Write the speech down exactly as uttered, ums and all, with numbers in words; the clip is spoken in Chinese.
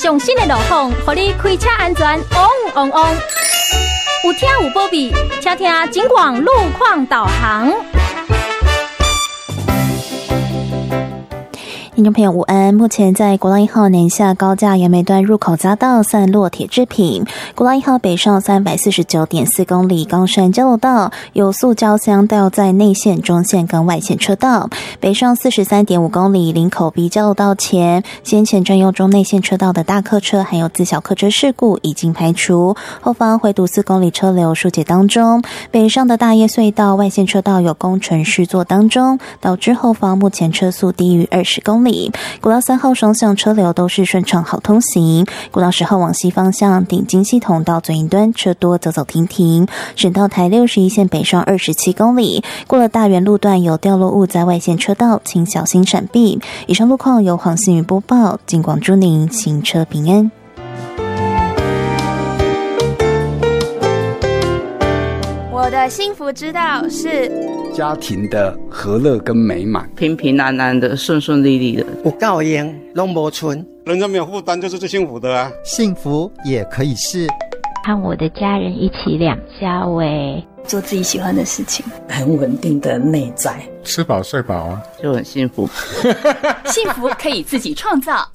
上新的路况，让你开车安全旺旺旺。有听有保庇，请听警广路况导航。 听众朋友午安，目前在国道一号南下高架杨梅段入口匝道散落铁制品，国道一号北上 三百四十九点四 公里冈山交流道有塑胶箱掉在内线、中线跟外线车道，北上 四十三点五 公里林口 B 交流道前，先前占用中内线车道的大客车还有自小客车事故已经排除，后方回堵四公里车流疏解当中，北上的大叶隧道外线车道有工程施作当中，导致后方目前车速低于二十公里。国道三号双向车流都是顺畅好通行，国道十号往西方向顶金系统到左营端车多走走停停，省道台六十一线北上二十七公里，过了大园路段有掉落物在外线车道，请小心闪避。以上路况由黄信宇播报，警广祝您行车平安。 我的幸福之道是家庭的和乐跟美满， 平平安安的，顺顺利利的， 有够用拢无存， 人家没有负担就是最幸福的啊！ 幸福也可以是和我的家人一起两家喂， 做自己喜欢的事情， 很稳定的内在， 吃饱睡饱啊， 就很幸福。 幸福可以自己创造。